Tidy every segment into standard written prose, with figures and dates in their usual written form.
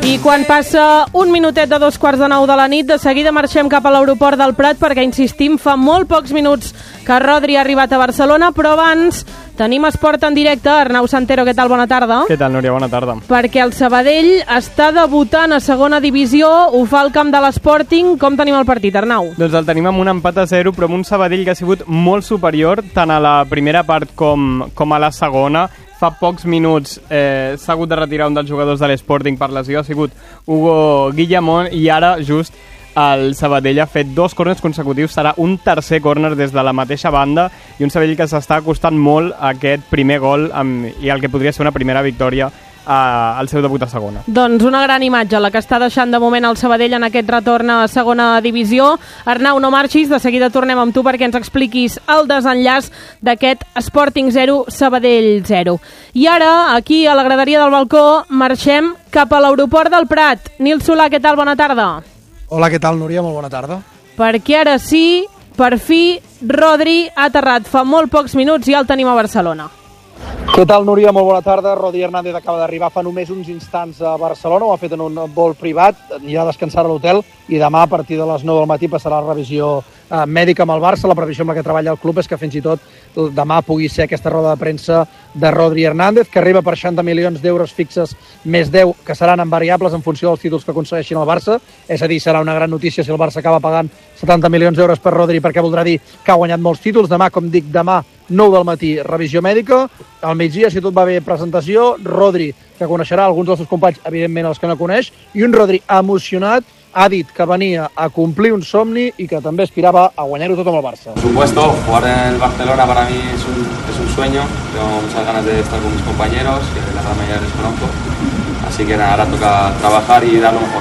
I quan passa un minutet de 8:45 de la nit, de seguida marxem cap a l'aeroport del Prat perquè, insistim, fa molt pocs minuts que Rodri ha arribat a Barcelona, però abans tenim esport en directe. Arnau Santero, què tal? Bona tarda. Què tal, Núria? Bona tarda. Perquè el Sabadell està debutant a segona divisió, ho fa al camp de l'Sporting. Com tenim el partit, Arnau? Doncs el tenim amb un empat a 0, però amb un Sabadell que ha sigut molt superior, tant a la primera part com a la segona. Fa pocs minuts s'ha hagut de retirar un dels jugadors de l'Sporting per lesió, ha sigut Hugo Guillamón, i ara just el Sabadell ha fet 2 córners consecutius, serà un tercer córner des de la mateixa banda, i un Sabadell que s'està acostant molt a aquest primer gol i el que podria ser una primera victòria al seu debut a segona. Doncs una gran imatge la que està deixant de moment el Sabadell en aquest retorn a segona divisió. Arnau, no marxis, de seguida tornem amb tu perquè ens expliquis el desenllaç d'aquest Sporting 0, Sabadell 0. I ara, aquí a la graderia del balcó, marxem cap a l'aeroport del Prat. Nil Solà, què tal? Bona tarda. Hola, què tal, Núria? Molt bona tarda. Perquè ara sí, per fi, Rodri ha aterrat fa molt pocs minuts i ja el tenim a Barcelona. Què tal, Núria? Molt bona tarda. Rodri Hernández acaba d'arribar fa només uns instants a Barcelona, ho ha fet en un vol privat, anirà a descansar a l'hotel i demà a partir de les 9 del matí passarà la revisió mèdica amb el Barça. La previsió amb la que treballa el club és que fins i tot demà pugui ser aquesta roda de premsa de Rodri Hernández, que arriba per 60 milions d'euros fixes més 10, que seran en variables en funció dels títols que aconsegueixin el Barça. És a dir, serà una gran notícia si el Barça acaba pagant 70 milions d'euros per Rodri, perquè voldrà dir que ha guanyat molts títols. Demà, com dic, demà 9 del matí, revisió mèdica. Al migdia, si tot va bé, presentació. Rodri, que coneixerà alguns dels seus companys, evidentment els que no coneix, i un Rodri emocionat, ha dit que venia a complir un somni i que també aspirava a guanyar-ho tot amb el Barça. Por supuesto, jugar en el Barcelona para mí es un sueño. Tengo muchas ganas de estar con mis compañeros, que la gran mayoría les conozco. Así que nada, ahora toca trabajar y dar lo mejor.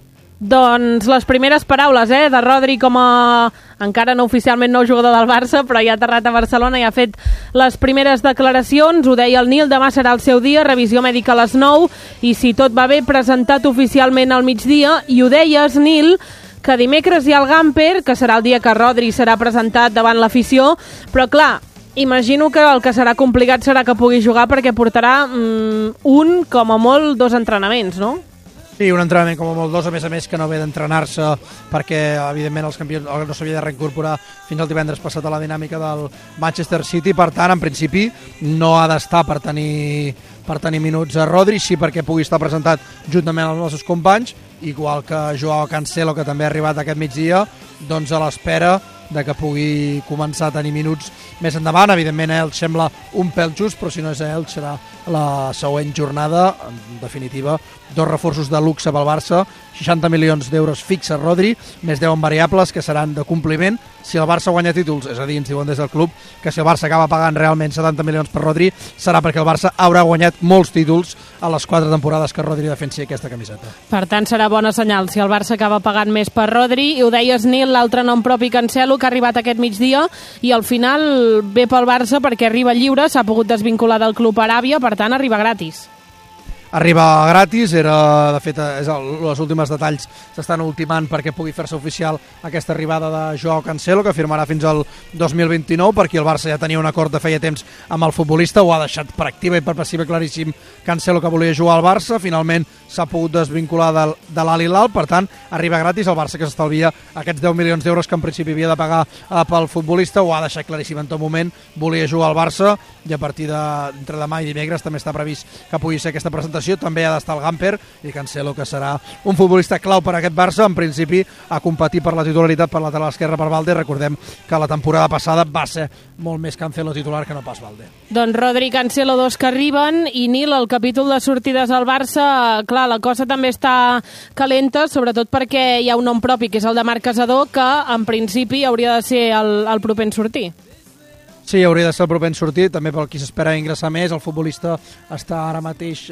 Doncs les primeres paraules de Rodri com a encara no oficialment nou jugador del Barça, però ja ha aterrat a Barcelona i ha fet les primeres declaracions. Ho deia el Nil, demà serà el seu dia, revisió mèdica a les 9 i, si tot va bé, presentat oficialment al migdia. I ho deies, Nil, que dimecres hi ha el Gamper, que serà el dia que Rodri serà presentat davant l'afició, però clar, imagino que el que serà complicat serà que pugui jugar perquè portarà un, com a molt, 2 entrenaments, no? Sí, un entrenament com a molt 2, a més que no ve d'entrenar-se perquè, evidentment, els campions no s'havia de reincorporar fins al divendres passat a la dinàmica del Manchester City. Per tant, en principi, no ha d'estar per tenir minuts a Rodri, sí perquè pugui estar presentat juntament amb els seus companys, igual que Joao Cancelo, que també ha arribat aquest migdia, doncs a l'espera de que pugui començar a tenir minuts més endavant. Evidentment, ell sembla un pèl just, però si no és ell, serà la següent jornada. En definitiva, 2 reforços de luxe pel Barça, 60 milions d'euros fixes Rodri, més 10 en variables, que seran de compliment si el Barça guanya títols. És a dir, ens diuen des del club que si el Barça acaba pagant realment 70 milions per Rodri, serà perquè el Barça haurà guanyat molts títols a les 4 temporades que Rodri defensi aquesta camiseta. Per tant, serà bona senyal si el Barça acaba pagant més per Rodri. I ho deies, Nil, l'altre nom propi, Cancelo, que ha arribat aquest migdia i al final ve pel Barça perquè arriba lliure, s'ha pogut desvincular del club a Aràbia, per tant arriba gratis. Arriba gratis, de fet, els últims detalls s'estan ultimant perquè pugui fer-se oficial aquesta arribada de Joao Cancelo, que firmarà fins al 2029, perquè el Barça ja tenia un acord de feia temps amb el futbolista, ho ha deixat per activa i per passiva claríssim Cancelo, que volia jugar al Barça. Finalment s'ha pogut desvincular de l'Al Hilal, per tant, arriba gratis. El Barça, que s'estalvia aquests 10 milions d'euros que en principi havia de pagar pel futbolista, ho ha deixat claríssim en tot moment, volia jugar al Barça, i a partir d'entre demà i dimecres també està previst que pugui ser aquesta presentació. També ha d'estar el Gamper i Cancelo, que serà un futbolista clau per a aquest Barça, en principi a competir per la titularitat per lateral esquerra per Valde. Recordem que la temporada passada va ser molt més Cancelo titular que no pas Valde. Doncs Rodri i Cancelo, 2 que arriben, i Nil, el capítol de sortides al Barça, clar, la cosa també està calenta, sobretot perquè hi ha un nom propi, que és el de Marc Casador, que en principi hauria de ser el proper en sortir. Sí, hauria de ser el proper en sortir, també pel qui s'espera ingressar més. El futbolista està ara mateix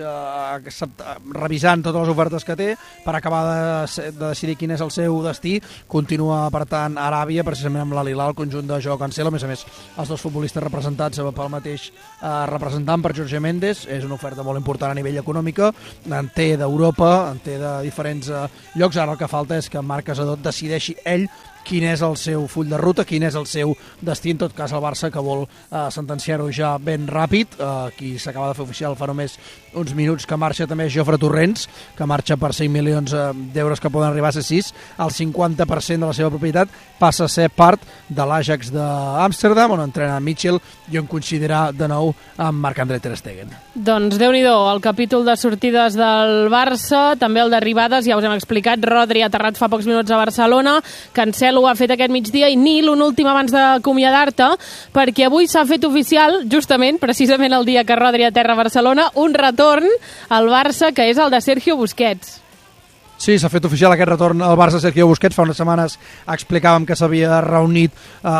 revisant totes les ofertes que té per acabar de decidir quin és el seu destí. Continua, per tant, a Aràbia, precisament amb l'Al Hilal, el conjunt de Joao Cancelo. A més, els 2 futbolistes representats pel mateix representant, per Jorge Méndez. És una oferta molt important a nivell econòmic, en té d'Europa, en té de diferents llocs. Ara el que falta és que Marc Casador decideixi ell quin és el seu full de ruta, quin és el seu destí, en tot cas el Barça que vol sentenciar-ho ja ben ràpid. Qui s'acaba de fer oficial fa només uns minuts que marxa també Jofre Torrents, que marxa per 5 milions d'euros que poden arribar a ser 6. El 50% de la seva propietat passa a ser part de l'Ajax d'Amsterdam, on entrena Mitchell i on coincidirà de nou amb Marc-André ter Stegen. Doncs Déu-n'hi-do, el capítol de sortides del Barça, també el d'arribades, ja us hem explicat. Rodri ha aterrat fa pocs minuts a Barcelona, Cancelo ho ha fet aquest migdia i Nil, un últim abans d'acomiadar-te, perquè avui s'ha fet oficial, justament, precisament el dia que Rodri aterra a Barcelona, un retorn al Barça que és el de Sergio Busquets. Sí, s'ha fet oficial aquest retorn al Barça. Sergio Busquets fa unes setmanes explicàvem que s'havia reunit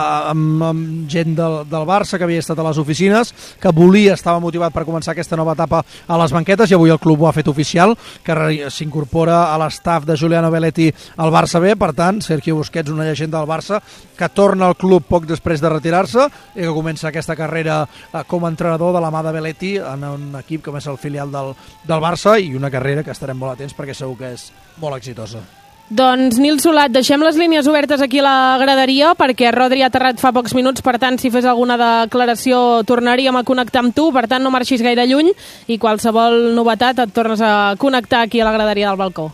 amb gent del Barça, que havia estat a les oficines, que estava motivat per començar aquesta nova etapa a les banquetes, i avui el club ho ha fet oficial, que s'incorpora a l'estaf de Giuliano Belletti al Barça B. Per tant, Sergio Busquets, una llegenda del Barça, que torna al club poc després de retirar-se i que comença aquesta carrera com a entrenador de la mà de Belletti en un equip que és el filial del Barça, i una carrera que estarem molt atents perquè segur que és molt exitosa. Doncs Nil Solat, deixem les línies obertes aquí a la graderia perquè Rodri ha aterrat fa pocs minuts, per tant si fes alguna declaració tornaríem a connectar amb tu, per tant no marxis gaire lluny i qualsevol novetat et tornes a connectar aquí a la graderia del balcó.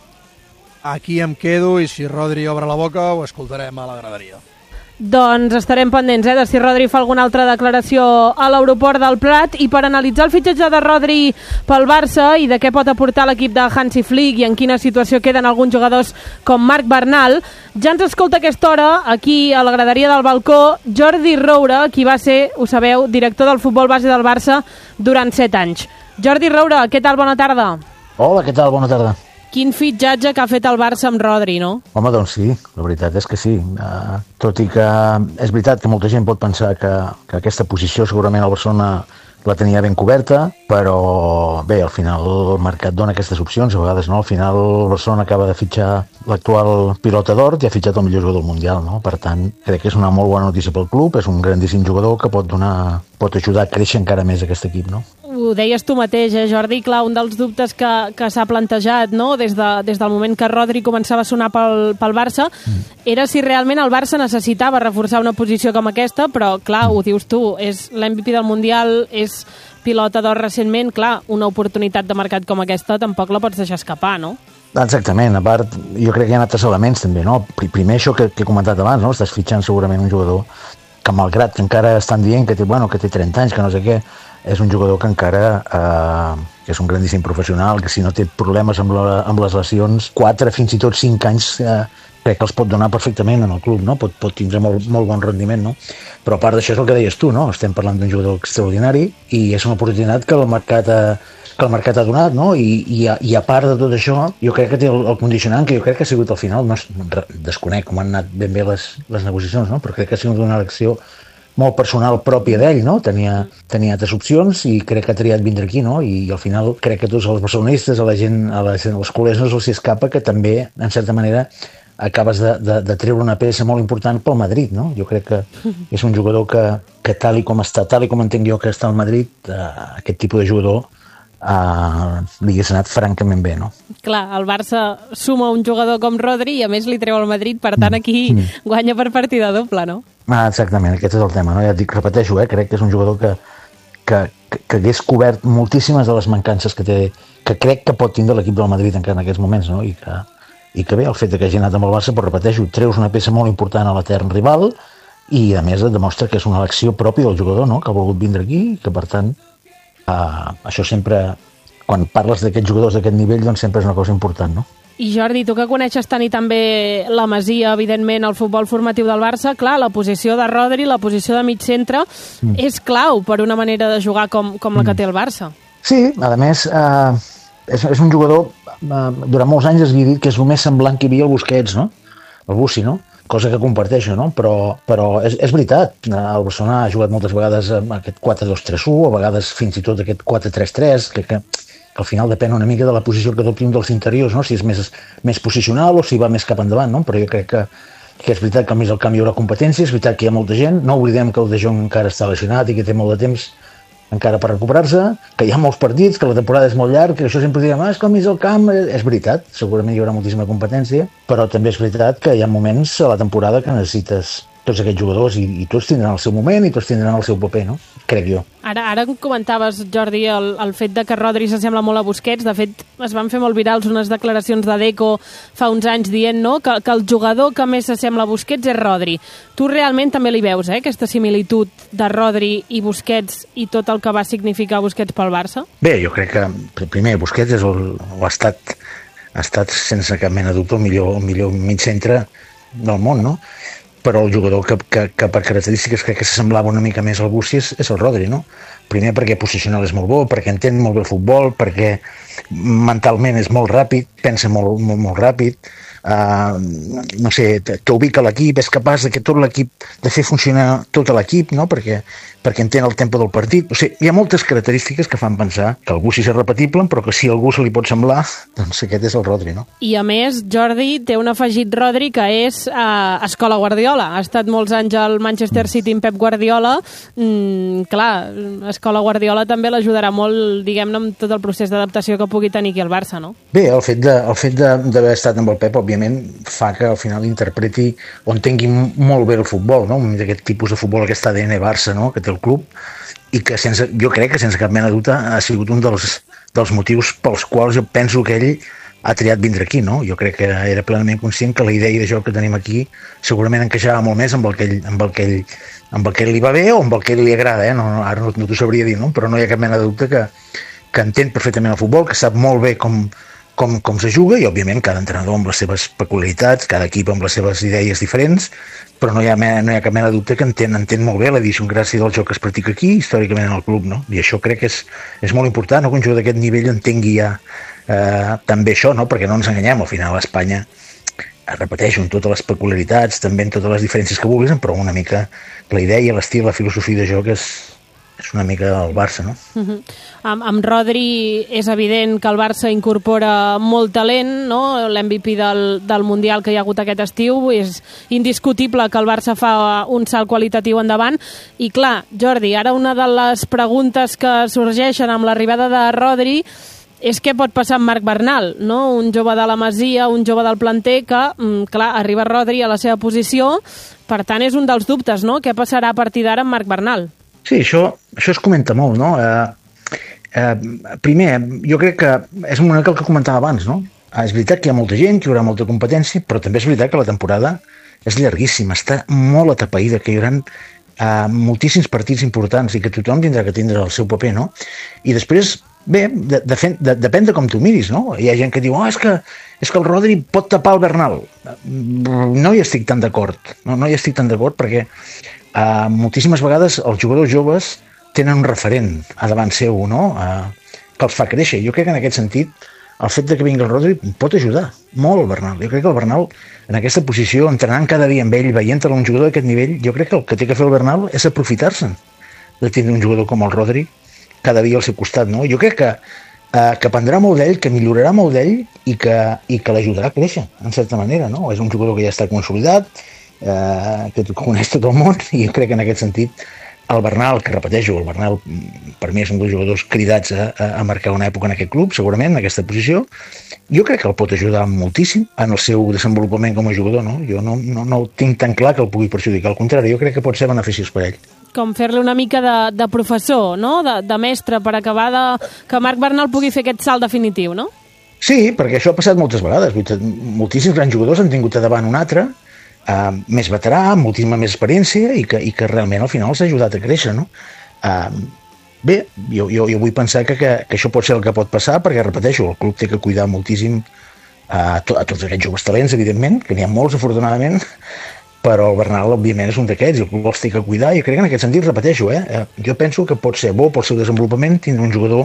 Aquí em quedo i si Rodri obre la boca ho escoltarem a la graderia. Doncs estarem pendents de si Rodri fa alguna altra declaració a l'aeroport del Prat. I per analitzar el fitxatge de Rodri pel Barça i de què pot aportar l'equip de Hansi Flick i en quina situació queden alguns jugadors com Marc Bernal, ja ens escolta a aquesta hora aquí a la graderia del balcó Jordi Roura, qui va ser, ho sabeu, director del futbol base del Barça durant 7 anys. Jordi Roura, què tal? Bona tarda. Hola, què tal? Bona tarda. Quin fitxatge que ha fet el Barça amb Rodri, no? Home, doncs sí, la veritat és que sí. Tot i que és veritat que molta gent pot pensar que aquesta posició segurament el Barcelona la tenia ben coberta, però bé, al final el mercat dona aquestes opcions, a vegades no, al final el Barcelona acaba de fitxar l'actual pilota d'or i ha fitxat el millor jugador del Mundial, no? Per tant, crec que és una molt bona notícia pel club, és un grandíssim jugador que pot ajudar a créixer encara més aquest equip, no? Ho deies tu mateix, Jordi, clar, un dels dubtes que s'ha plantejat, no?, des del moment que Rodri començava a sonar pel Barça, era si realment el Barça necessitava reforçar una posició com aquesta, però clar, ho dius tu, és l'MVP del Mundial, és pilota d'or recentment, clar, una oportunitat de mercat com aquesta tampoc la pots deixar escapar, no? Exactament, a part, jo crec que hi ha altres elements també, no? Primer això que he comentat abans, no? Estàs fitxant segurament un jugador que malgrat que encara estan dient que té 30 anys, que no sé què, és un jugador que encara que és un grandíssim professional, que si no té problemes amb les lesions, 4, fins i tot 5 anys crec que els pot donar perfectament en el club, no? Pot tindre molt bon rendiment, no? Però a part d'això és el que deies tu, no? Estem parlant d'un jugador extraordinari i és una oportunitat que el mercat ha donat, no? I a part de tot això, jo crec que té el condicionant que jo crec que ha sigut al final, no desconec com han anat ben bé les negociacions, no? Però crec que ha sigut una elecció molt personal pròpia d'ell, no? Tenia altres opcions i crec que ha triat vindre aquí, no? I al final crec que tots els barcelonistes, a les culers no se'ls escapa que també, en certa manera, acabes de treure una peça molt important pel Madrid, no? Jo crec que és un jugador que tal i com entenc jo que està al Madrid, aquest tipus de jugador li hagués anat francament bé, no? Clar, el Barça suma un jugador com Rodri i a més li treu al Madrid, per tant aquí guanya per partida doble, no? Exactament, aquest és el tema, no? Ja et dic, repeteixo, crec que és un jugador que hagués cobert moltíssimes de les mancances que té, que crec que pot tindre l'equip del Madrid encara en aquests moments, no? I que bé, el fet que hagi anat amb el Barça, però repeteixo, treus una peça molt important a l'etern rival i a més et demostra que és una elecció pròpia del jugador, no? Que ha volgut vindre aquí i que per tant això sempre, quan parles d'aquests jugadors d'aquest nivell, doncs sempre és una cosa important, no? I Jordi, tu que coneixes tant i també la Masia, evidentment, el futbol formatiu del Barça, clar, la posició de Rodri, la posició de mig centre, és clau per una manera de jugar com la que té el Barça. Sí, a més, és un jugador, durant molts anys es havia dit que és el més semblant que hi havia al Busquets, no? El Bussi, no? Cosa que comparteixo, no? Però és veritat, el Barcelona ha jugat moltes vegades amb aquest 4-2-3-1, a vegades fins i tot aquest 4-3-3, que al final depèn una mica de la posició que adopti un dels interiors, no? Si és més posicional o si va més cap endavant, no? Però jo crec que és veritat que al mig del camp hi haurà competència, és veritat que hi ha molta gent, no oblidem que el De Jong encara està lesionat i que té molt de temps encara per recuperar-se, que hi ha molts partits, que la temporada és molt llarga, que això sempre diem, és com és el camp, és veritat, segurament hi haurà moltíssima competència, però també és veritat que hi ha moments a la temporada que necessites tots aquests jugadors i tots tindran el seu moment i tots tindran el seu paper, no? Crec jo. Ara comentaves, Jordi, el fet de que Rodri s'assembla molt a Busquets. De fet, es van fer molt virals unes declaracions de Deco fa uns anys dient, no?, que el jugador que més s'assembla a Busquets és Rodri. Tu realment també li veus, aquesta similitud de Rodri i Busquets i tot el que va significar Busquets pel Barça? Bé, jo crec que primer Busquets ha estat sense cap mena de dubte el millor mig centre del món, no? Però el jugador que per característiques crec que s'assemblava una mica més al Bussi és el Rodri, no? Primer perquè posicional és molt bo, perquè entén molt bé el futbol, perquè mentalment és molt ràpid, pensa molt ràpid, no sé, t'ubica l'equip, és capaç de que tot l'equip, de fer funcionar tot l'equip, no? Perquè entén el tempo del partit. O sigui, hi ha moltes característiques que fan pensar que el Bussi és repetible, però que si a algú se li pot semblar, doncs aquest és el Rodri, no? I a més, Jordi, té un afegit Rodri que és escola Guardiola. Ha estat molts anys al Manchester City amb Pep Guardiola. Clar, escola Guardiola també l'ajudarà molt, diguem-ne, amb tot el procés d'adaptació que pugui tenir aquí al Barça, no? Bé, el fet d'haver estat amb el Pep, òbviament, fa que al final interpreti o entengui molt bé el futbol, no? Aquest tipus de futbol, aquest ADN Barça, no?, que té el club, i que jo crec que sense cap mena de dubte ha sigut un dels motius pels quals jo penso que ell ha triat vindre aquí, no? Jo crec que era plenament conscient que la idea de joc que tenim aquí segurament encaixava molt més amb el que li va bé o amb el que li agrada, ara no t'ho sabria dir, no? Però no hi ha cap mena de dubte que entén perfectament el futbol, que sap molt bé com se juga, i òbviament cada entrenador amb les seves peculiaritats, cada equip amb les seves idees diferents, però no hi ha cap mena de dubte que entén molt bé la idiosincràsia del joc que es practica aquí, històricament en el club, no? I això crec que és molt important, no? Que un jugador d'aquest nivell entengui ja també això, no? Perquè no ens enganyem, al final a Espanya, repeteixo, en totes les peculiaritats, també en totes les diferències que vulguis, però una mica la idea, l'estil, la filosofia de joc és una mica el Barça, no? Amb Rodri és evident que el Barça incorpora molt talent, no? L'MVP del Mundial que hi ha hagut aquest estiu, és indiscutible que el Barça fa un salt qualitatiu endavant, i clar, Jordi, ara una de les preguntes que sorgeixen amb l'arribada de Rodri és què pot passar amb Marc Bernal, no? Un jove de la Masia, un jove del planter que, clar, arriba Rodri a la seva posició, per tant és un dels dubtes, no? Què passarà a partir d'ara amb Marc Bernal? Sí, això es comenta molt, no? Primer, jo crec que és una mica el que comentava abans, no? És veritat que hi ha molta gent, que hi haurà molta competència, però també és veritat que la temporada és llarguíssima, està molt atapeïda, que hi haurà moltíssims partits importants i que tothom tindrà que tindre el seu paper, no? I després, bé, depèn de com tu miris, no? Hi ha gent que diu, és que el Rodri pot tapar el Bernal. No hi estic tan d'acord, no hi estic tan d'acord perquè moltíssimes vegades els jugadors joves tenen un referent a davant seu, no? Que els fa créixer. Jo crec que en aquest sentit el fet de que vingui el Rodri pot ajudar molt el Bernal. Jo crec que el Bernal en aquesta posició, entrenant cada dia amb ell, veient-lo un jugador d'aquest nivell, jo crec que el que té que fer el Bernal és aprofitar-se'n de tenir un jugador com el Rodri cada dia al seu costat, no? Jo crec que aprendrà molt d'ell, que millorarà molt d'ell i que l'ajudarà a créixer, en certa manera, no? És un jugador que ja està consolidat, que coneix tot el món, i jo crec que en aquest sentit el Bernal, que repeteixo, el Bernal per mi és un dels jugadors cridats a marcar una època en aquest club, segurament, en aquesta posició, jo crec que el pot ajudar moltíssim en el seu desenvolupament com a jugador, no? Jo no ho tinc tan clar que el pugui perjudicar, al contrari, jo crec que pot ser beneficiós per ell. Com fer-li una mica de professor, no? De mestre, per acabar que Marc Bernal pugui fer aquest salt definitiu, no? Sí, perquè això ha passat moltes vegades. Moltíssims grans jugadors han tingut a davant un altre, més veterà, amb moltíssima més experiència i que realment al final s'ha ajudat a créixer, no? Bé, jo vull pensar que això pot ser el que pot passar, perquè, repeteixo, el club té que cuidar moltíssim a tots aquests joves talents, evidentment, que n'hi ha molts, afortunadament, però el Bernal, òbviament, és un d'aquests, i el club els té que cuidar, i crec que en aquest sentit, repeteixo, jo penso que pot ser bo pel seu desenvolupament tindre un jugador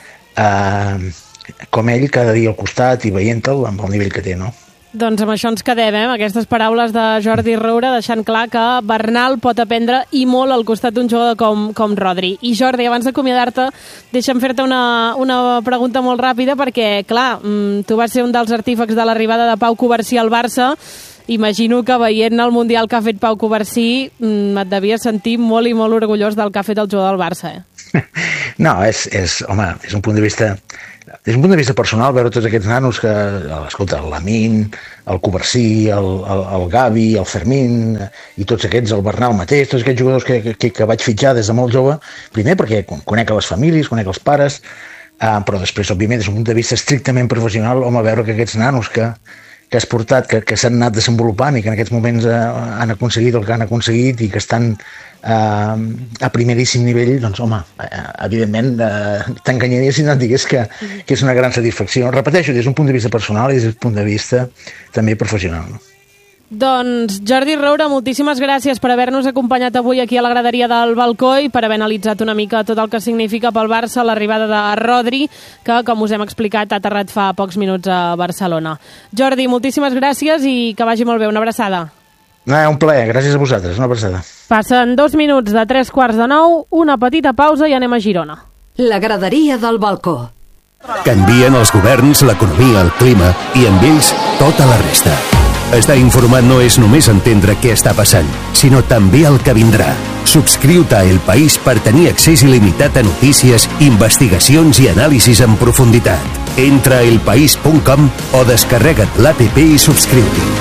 com ell cada dia al costat i veient-te'l amb el nivell que té, no? Doncs amb això ens quedem, amb aquestes paraules de Jordi Roura, deixant clar que Bernal pot aprendre i molt al costat d'un jugador com Rodri. I Jordi, abans d'acomiadar-te, deixa'm fer-te una pregunta molt ràpida, perquè, clar, tu vas ser un dels artífecs de l'arribada de Pau Covarsí al Barça. Imagino que veient el Mundial que ha fet Pau Covarsí et devies sentir molt i molt orgullós del que ha fet el jugador del Barça, No, és un punt de vista... Des d'un punt de vista personal, veure tots aquests nanos que, escolta, el Lamin, el Covarsí, el Gavi, el Fermín, i tots aquests, el Bernal mateix, tots aquests jugadors que vaig fitxar des de molt jove, primer perquè conec a les famílies, conec els pares, però després, òbviament, des d'un punt de vista estrictament professional, home, veure que aquests nanos que has portat, que s'han anat desenvolupant i que en aquests moments han aconseguit el que han aconseguit i que estan a primeríssim nivell, doncs, home, evidentment t'enganyaria si no et digués que és una gran satisfacció. Repeteixo, des d'un punt de vista personal i des d'un punt de vista també professional, no? Doncs Jordi Roure, moltíssimes gràcies per haver-nos acompanyat avui aquí a la graderia del Balcó i per haver analitzat una mica tot el que significa pel Barça l'arribada de Rodri, que, com us hem explicat, ha aterrat fa pocs minuts a Barcelona. Jordi, moltíssimes gràcies i que vagi molt bé. Una abraçada. Un plaer, gràcies a vosaltres, una abraçada. Passen 2 minuts de 3:45, una petita pausa i anem a Girona. La graderia del Balcó. Canvien els governs, l'economia, el clima i amb ells tota la resta. Estar informat no és només entendre què està passant, sinó també el que vindrà. Subscriu-te a El País per tenir accés il·limitat a notícies, investigacions i anàlisis en profunditat. Entra a elpaís.com o descarrega't l'APP i subscriu-t'hi.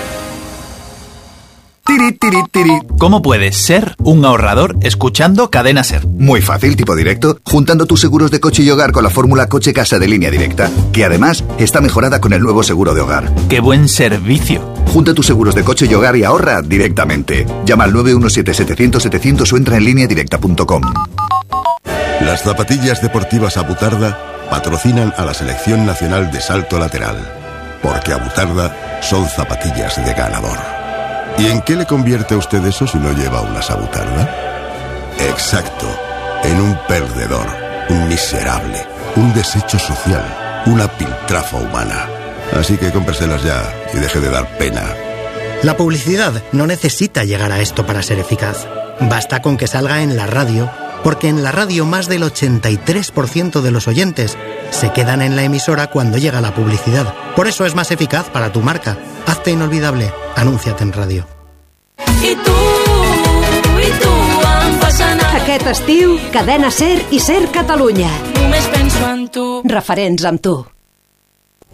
¿Cómo puedes ser un ahorrador escuchando Cadena Ser? Muy fácil, tipo directo, juntando tus seguros de coche y hogar con la fórmula Coche-Casa de Línea Directa, que además está mejorada con el nuevo seguro de hogar. ¡Qué buen servicio! Junta tus seguros de coche y hogar y ahorra directamente. Llama al 917-700-700 o entra en lineadirecta.com. Las zapatillas deportivas Abutarda patrocinan a la Selección Nacional de Salto Lateral, porque Abutarda son zapatillas de ganador. ¿Y en qué le convierte a usted eso si no lleva una Abutarda? Exacto, en un perdedor, un miserable, un desecho social, una piltrafa humana. Así que cómpreselas ya y deje de dar pena. La publicidad no necesita llegar a esto para ser eficaz. Basta con que salga en la radio, porque en la radio más del 83% de los oyentes se quedan en la emisora cuando llega la publicidad. Por eso es más eficaz para tu marca. Hazte inolvidable. Anúnciate en ràdio. I tu em fas anar. Aquest estiu, Cadena Ser i Ser Catalunya. Només penso en tu. Referents amb tu.